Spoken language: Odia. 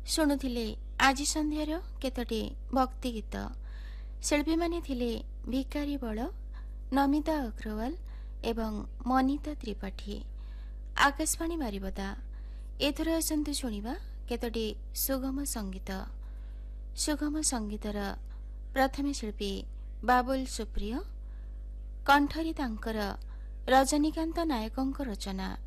ଶୁଣୁଥିଲେ ଆଜି ସନ୍ଧ୍ୟାର କେତୋଟି ଭକ୍ତି ଗୀତ। ଶିଳ୍ପୀମାନେ ଥିଲେ ଭିକାରୀ ବଳ, ନମିତା ଅଗ୍ରୱାଲ ଏବଂ ମନିତା ତ୍ରିପାଠୀ। ଆକାଶବାଣୀ ବାରିପଦା। ଏଥର ଆସନ୍ତୁ ଶୁଣିବା କେତୋଟି ସୁଗମ ସଙ୍ଗୀତ। ସୁଗମ ସଙ୍ଗୀତର ପ୍ରଥମେ ଶିଳ୍ପୀ ବାବୁଲ ସୁପ୍ରିୟ, କଣ୍ଠରେ ତାଙ୍କର ରଜନୀକାନ୍ତ ନାୟକଙ୍କ ରଚନା